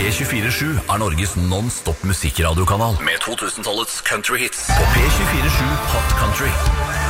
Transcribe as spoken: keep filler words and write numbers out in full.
P tjuefire sju er Norges non-stop musikkradiokanal med to tusen-tallets country hits på P tjuefire sju Hot Country.